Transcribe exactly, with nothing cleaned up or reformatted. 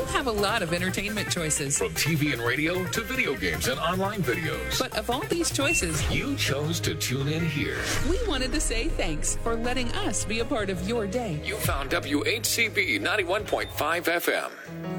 have a lot of entertainment choices. From T V and radio to video games and online videos. But of all these choices, you chose to tune in here. We wanted to say thanks for letting us be a part of your day. You found W H C B ninety-one point five F M.